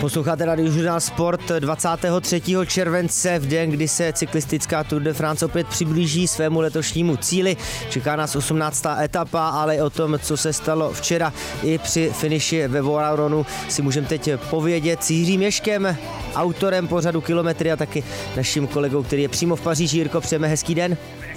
Posloucháte Radiožurnál Sport 23. července, v den, kdy se cyklistická Tour de France opět přiblíží svému letošnímu cíli. Čeká nás 18. etapa, ale o tom, co se stalo včera i při finiši ve Voironu, si můžeme teď povědět s Jiřím Ježkem, autorem pořadu Kilometry a taky naším kolegou, který je přímo v Paříži. Jirko, přejeme hezký den.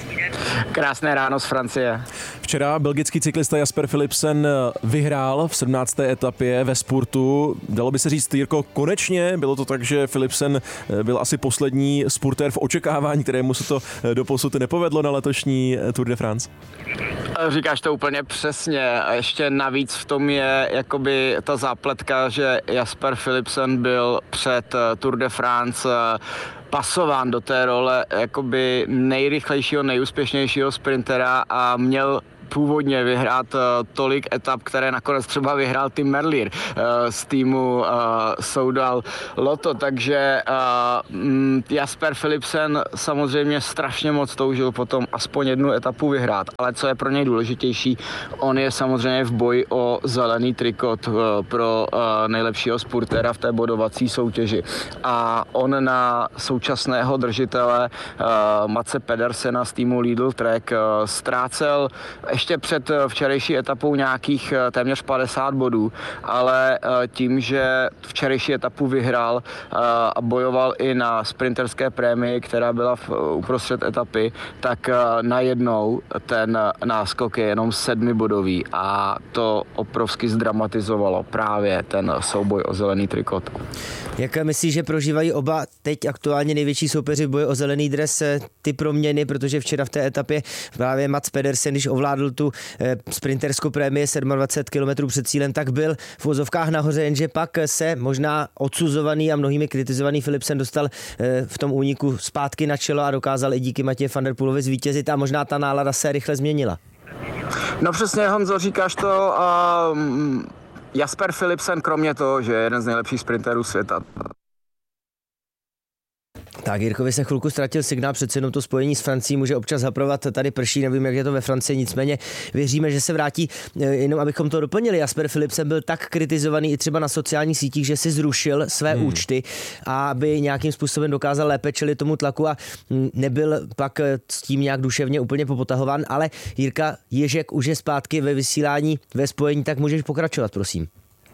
Krásné ráno z Francie. Včera belgický cyklista Jasper Philipsen vyhrál v 17. etapě ve spurtu. Dalo by se říct, Jirko, konečně bylo to tak, že Philipsen byl asi poslední spurtér v očekávání, kterému se to doposud nepovedlo na letošní Tour de France? Říkáš to úplně přesně. A ještě navíc v tom je jakoby ta zápletka, že Jasper Philipsen byl před Tour de France pasován do té role jakoby nejrychlejšího, nejúspěšnějšího sprintera a měl původně vyhrát tolik etap, které nakonec třeba vyhrál Tim Merlier z týmu Soudal Lotto, takže Jasper Philipsen samozřejmě strašně moc toužil potom aspoň jednu etapu vyhrát, ale co je pro něj důležitější, on je samozřejmě v boji o zelený trikot pro nejlepšího spurtéra v té bodovací soutěži a on na současného držitele Matse Pedersena z týmu Lidl Trek ztrácel ještě před včerejší etapou nějakých téměř 50 bodů, ale tím, že včerejší etapu vyhrál a bojoval i na sprinterské prémii, která byla uprostřed etapy, tak najednou ten náskok je jenom 7bodový a to obrovsky zdramatizovalo právě ten souboj o zelený trikot. Jak myslíš, že prožívají oba teď aktuálně největší soupeři v boji o zelený dres ty proměny, protože včera v té etapě právě Mats Pedersen, když ovládl tu sprinterskou prémii 27 km před cílem, tak byl v vozovkách nahoře, jenže pak se možná odsuzovaný a mnohými kritizovaný Philipsen dostal v tom úniku zpátky na čelo a dokázal i díky Matěji van der Poelovi zvítězit a možná ta nálada se rychle změnila. No přesně, Honzo, říkáš to. Jasper Philipsen, kromě toho, že je jeden z nejlepších sprinterů světa. Tak, Jirkovi se chvilku ztratil signál, přece jenom to spojení s Francií může občas haprovat, tady prší, nevím, jak je to ve Francii, nicméně věříme, že se vrátí, jenom abychom to doplnili. Jasper Philipsen byl tak kritizovaný i třeba na sociálních sítích, že si zrušil své účty, aby nějakým způsobem dokázal lépe čelit tomu tlaku a nebyl pak s tím nějak duševně úplně popotahován, ale Jirka Ježek už je zpátky ve vysílání, ve spojení, tak můžeš pokračovat, prosím.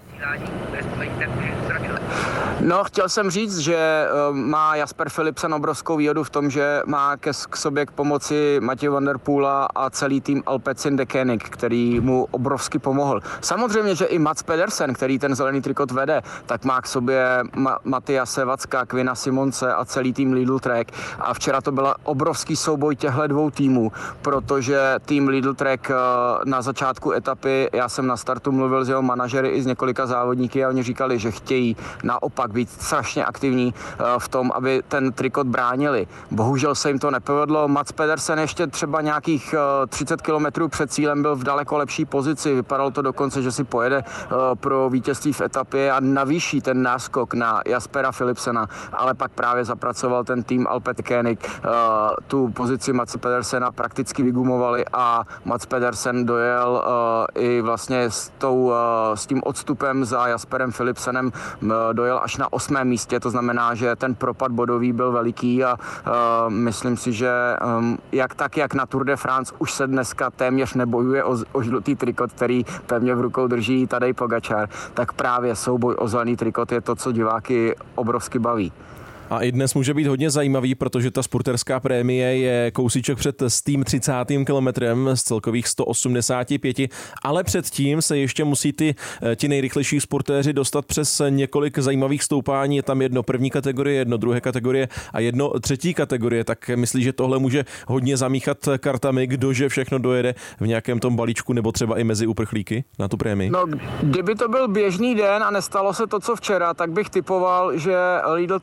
No, chtěl jsem říct, že má Jasper Philipsen obrovskou výhodu v tom, že má k sobě k pomoci Matěje van der Poela a celý tým Alpecin-Deceuninck, který mu obrovsky pomohl. Samozřejmě, že i Mats Pedersen, který ten zelený trikot vede, tak má k sobě Matyase Vacka, Quina Simonse a celý tým Lidl Trek. A včera to byl obrovský souboj těchto dvou týmů, protože tým Lidl Trek na začátku etapy, já jsem na startu mluvil s jeho manažery i s několika závodníky a oni říkali, že chtějí naopak být strašně aktivní v tom, aby ten trikot bránili. Bohužel se jim to nepovedlo. Mats Pedersen ještě třeba nějakých 30 kilometrů před cílem byl v daleko lepší pozici. Vypadalo to dokonce, že si pojede pro vítězství v etapě a navýší ten náskok na Jaspera Philipsena, ale pak právě zapracoval ten tým Alpecin-Deceuninck. Tu pozici Matse Pedersena prakticky vygumovali a Mats Pedersen dojel i vlastně s tím odstupem za Jasperem Philipsenem dojel až na 8. místě, to znamená, že ten propad bodový byl veliký a myslím si, že jak na Tour de France už se dneska téměř nebojuje o žlutý trikot, který pevně v rukou drží Tadej Pogačar, tak právě souboj o zelený trikot je to, co diváky obrovsky baví. A i dnes může být hodně zajímavý, protože ta spurterská prémie je kousíček před s tím 30. kilometrem z celkových 185, ale předtím se ještě musí ti nejrychlejší spurtéři dostat přes několik zajímavých stoupání. Je tam jedno první kategorie, jedno druhé kategorie a jedno třetí kategorie. Tak myslíš, že tohle může hodně zamíchat kartami, kdože všechno dojede v nějakém tom balíčku nebo třeba i mezi uprchlíky na tu prémii? No, kdyby to byl běžný den a nestalo se to, co včera, tak bych typoval, že Lidl Trek bude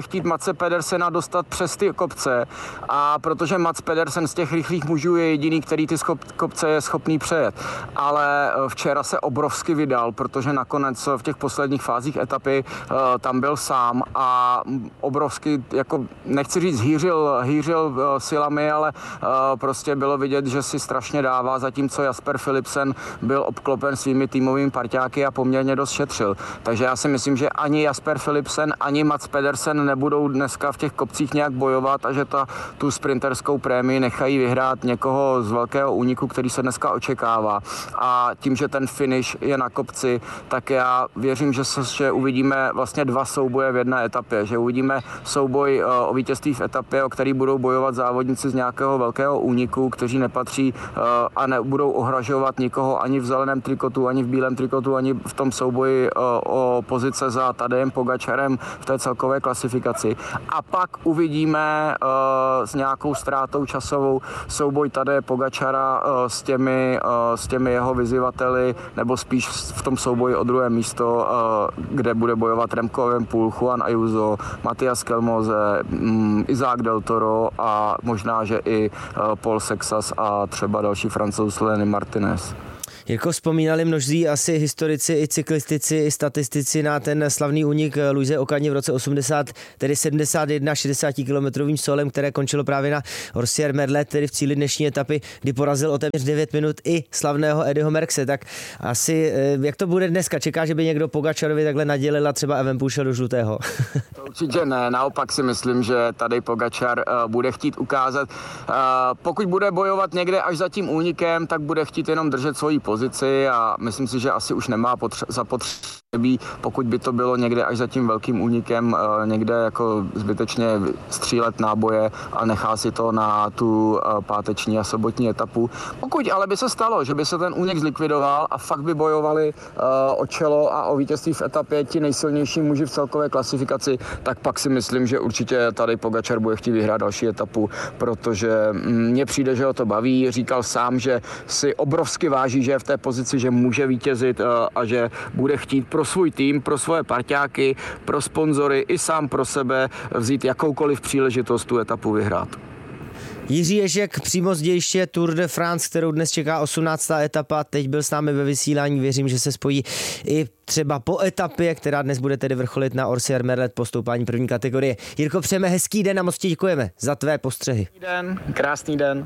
bude chtít Matse Pedersena dostat přes ty kopce, a protože Mats Pedersen z těch rychlých mužů je jediný, který ty kopce je schopný přejet. Ale včera se obrovsky vydal, protože nakonec v těch posledních fázích etapy tam byl sám a obrovsky, jako nechci říct hýřil silami, ale prostě bylo vidět, že si strašně dává, zatímco Jasper Philipsen byl obklopen svými týmovými parťáky a poměrně dost šetřil. Takže já si myslím, že ani Jasper Philipsen, ani Mats Pedersen nebudou dneska v těch kopcích nějak bojovat a že tu sprinterskou prémii nechají vyhrát někoho z velkého úniku, který se dneska očekává. A tím, že ten finish je na kopci, tak já věřím, že uvidíme vlastně dva souboje v jedné etapě, že uvidíme souboj o vítězství v etapě, o který budou bojovat závodníci z nějakého velkého úniku, kteří nepatří a nebudou ohrožovat nikoho ani v zeleném trikotu, ani v bílém trikotu, ani v tom souboji o pozice za Tadejem Pogačarem v té celkové klasifikaci. A pak uvidíme s nějakou ztrátou časovou souboj Tadeje Pogačara s těmi jeho vyzývateli, nebo spíš v tom souboji o druhé místo, kde bude bojovat Remco Evenepoel, Juan Ayuso, Matthias Kelmose, Isaac Del Toro a možná, že i Paul Sexas a třeba další Francouz Lenny Martinez. Jirko, vzpomínali množství asi historici i cyklistici i statistici na ten slavný únik Luise Ocagne v roce 80, tedy 71 60-kilometrovým solem, které končilo právě na Orsier Merlet, tedy v cíli dnešní etapy, kdy porazil o téměř 9 minut i slavného Eddieho Merckxe. Tak asi, jak to bude dneska? Čeká, že by někdo Pogačarovi takhle nadělil a třeba Evenepoel šel do žlutého? To určitě ne, naopak si myslím, že Tadej Pogačar bude chtít ukázat, pokud bude bojovat někde až za tím únikem, tak bude chtít jenom držet svoji pozici a myslím si, že asi už nemá zapotřebí, pokud by to bylo někde až za tím velkým únikem, někde jako zbytečně střílet náboje a nechá si to na tu páteční a sobotní etapu. Pokud ale by se stalo, že by se ten únik zlikvidoval a fakt by bojovali o čelo a o vítězství v etapě ti nejsilnější muži v celkové klasifikaci, tak pak si myslím, že určitě tady Pogačar bude chtít vyhrát další etapu, protože mně přijde, že ho to baví. Říkal sám, že si obrovsky váží, že je v té pozici, že může vítězit a že bude chtít pro svůj tým, pro svoje parťáky, pro sponzory i sám pro sebe vzít jakoukoliv příležitost tu etapu vyhrát. Jiří Ježek přímo z dějiště Tour de France, kterou dnes čeká 18. etapa, teď byl s námi ve vysílání, věřím, že se spojí i třeba po etapě, která dnes bude tedy vrcholit na Orsier Merlet po stoupání první kategorie. Jirko, přejeme hezký den a moc ti děkujeme za tvé postřehy. Krásný den.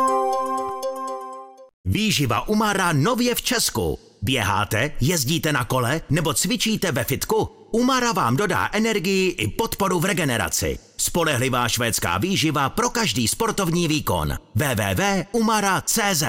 Výživa Umara nově v Česku. Běháte, jezdíte na kole nebo cvičíte ve fitku? Umara vám dodá energii i podporu v regeneraci. Spolehlivá švédská výživa pro každý sportovní výkon. www.umara.cz.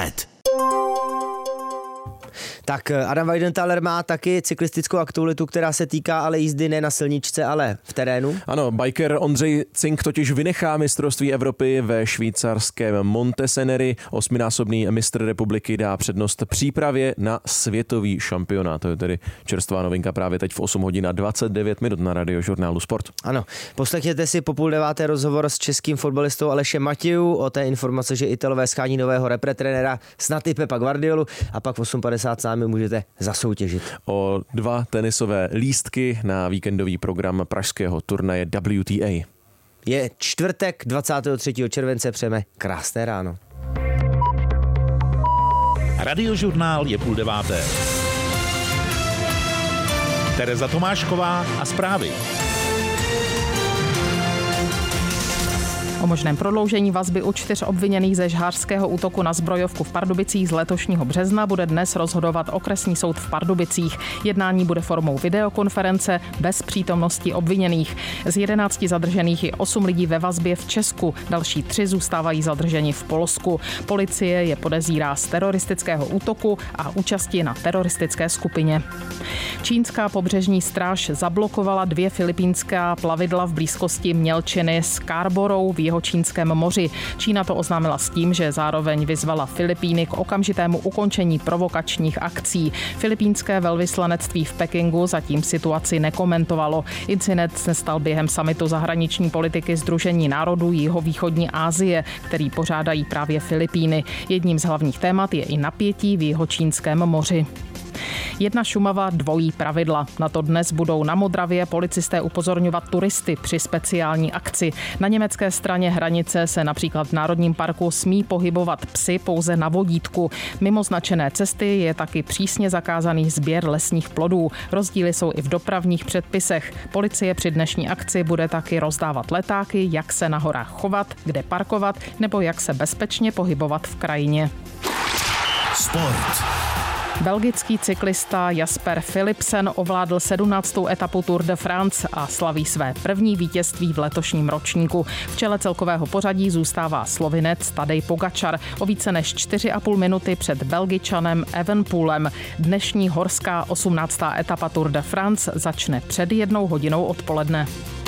Tak Adam Weidenthaler má taky cyklistickou aktualitu, která se týká ale jízdy ne na silničce, ale v terénu. Ano, biker Ondřej Cink totiž vynechá mistrovství Evropy ve švýcarském Monteseneri. 8násobný mistr republiky dá přednost přípravě na světový šampionát. To je tedy čerstvá novinka právě teď v 8 hodin a 29 minut na Radiožurnálu Sport. Ano, poslechněte si po 8:30 rozhovor s českým fotbalistou Alešem Matějů o té informace, že Italové schání nového repretrenera, snad i Pepa Guardiolu, a pak v 8:50 sami můžete zasoutěžit. O 2 tenisové lístky na víkendový program pražského turnaje WTA. Je čtvrtek 23. července, přejeme krásné ráno. Radiožurnál je 8:30. Tereza Tomášková a zprávy. O možném prodloužení vazby u 4 obviněných ze žhářského útoku na zbrojovku v Pardubicích z letošního března bude dnes rozhodovat okresní soud v Pardubicích. Jednání bude formou videokonference bez přítomnosti obviněných. Z 11 zadržených je 8 lidí ve vazbě v Česku, další 3 zůstávají zadrženi v Polsku. Policie je podezírá z teroristického útoku a účasti na teroristické skupině. Čínská pobřežní stráž zablokovala 2 filipínská plavidla v blízkosti mělčiny Scarborough v Jihočínském moři. Čína to oznámila s tím, že zároveň vyzvala Filipíny k okamžitému ukončení provokačních akcí. Filipínské velvyslanectví v Pekingu zatím situaci nekomentovalo. Incident se stal během summitu zahraniční politiky Sdružení národů Jihovýchodní Asie, který pořádají právě Filipíny. Jedním z hlavních témat je i napětí v Jihočínském moři. Jedna Šumava, dvojí pravidla. Na to dnes budou na Modravě policisté upozorňovat turisty při speciální akci. Na německé straně hranice se například v Národním parku smí pohybovat psy pouze na vodítku. Mimo značené cesty je taky přísně zakázaný sběr lesních plodů. Rozdíly jsou i v dopravních předpisech. Policie při dnešní akci bude taky rozdávat letáky, jak se na horách chovat, kde parkovat nebo jak se bezpečně pohybovat v krajině. Sport. Belgický cyklista Jasper Philipsen ovládl 17. etapu Tour de France a slaví své první vítězství v letošním ročníku. V čele celkového pořadí zůstává Slovinec Tadej Pogačar o více než 4,5 minuty před Belgičanem Evenepoelem. Dnešní horská 18. etapa Tour de France začne před 1 hodinou odpoledne.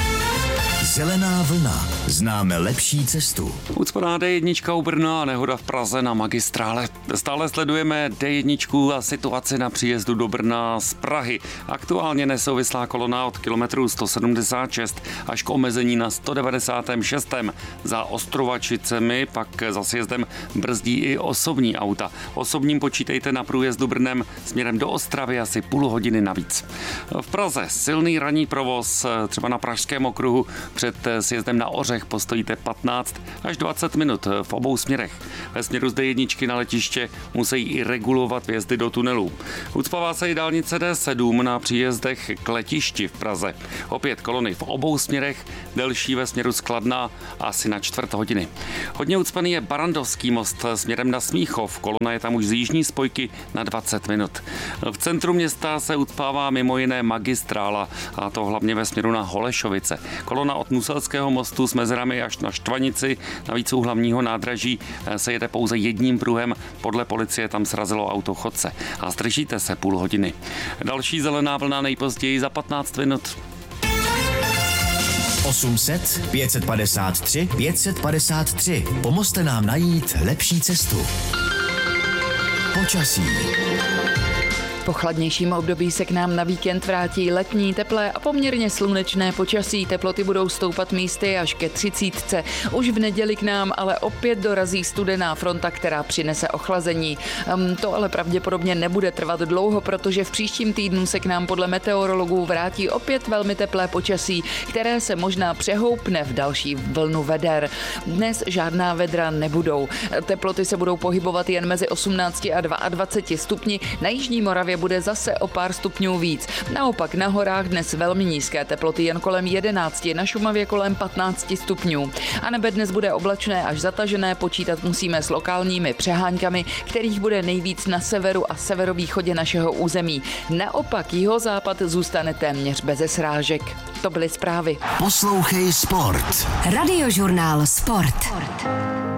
Zelená vlna. Známe lepší cestu. Ucpaná D1 u Brna a nehoda v Praze na magistrále. Stále sledujeme D1 a situaci na příjezdu do Brna z Prahy. Aktuálně nesouvislá kolona od kilometru 176 až k omezení na 196. Za Ostrovačicemi pak za sjezdem brzdí i osobní auta. Osobním počítejte na průjezdu Brnem směrem do Ostravy asi půl hodiny navíc. V Praze silný ranní provoz, třeba na Pražském okruhu. Před sjezdem na Ořech postojíte 15 až 20 minut v obou směrech. Ve směru z D1 na letiště musí i regulovat vjezdy do tunelů. Ucpává se i dálnice D7 na příjezdech k letišti v Praze. Opět kolony v obou směrech, delší ve směru z Kladna asi na čtvrt hodiny. Hodně ucpaný je Barandovský most směrem na Smíchov. Kolona je tam už z jižní spojky na 20 minut. V centru města se ucpává mimo jiné magistrála, a to hlavně ve směru na Holešovice. Kolona od Muselského mostu s mezerami až na Štvanici, navíc u hlavního nádraží se jede pouze jedním pruhem, podle policie tam srazilo auto chodce a zdržíte se půl hodiny. Další zelená vlna nejpozději za 15 minut. 800 553 553. Pomozte nám najít lepší cestu. Počasí. Po chladnějším období se k nám na víkend vrátí letní, teplé a poměrně slunečné počasí. Teploty budou stoupat místy až ke 30. Už v neděli k nám ale opět dorazí studená fronta, která přinese ochlazení. To ale pravděpodobně nebude trvat dlouho, protože v příštím týdnu se k nám podle meteorologů vrátí opět velmi teplé počasí, které se možná přehoupne v další vlnu veder. Dnes žádná vedra nebudou. Teploty se budou pohybovat jen mezi 18 a 22 stupni. Na jižní Moravě bude zase o pár stupňů víc. Naopak na horách dnes velmi nízké teploty, jen kolem 11, na Šumavě kolem 15 stupňů. A nebe dnes bude oblačné až zatažené, počítat musíme s lokálními přeháňkami, kterých bude nejvíc na severu a severovýchodě našeho území. Naopak jihozápad zůstane téměř beze srážek. To byly zprávy. Poslouchej Sport. Radiožurnál Sport.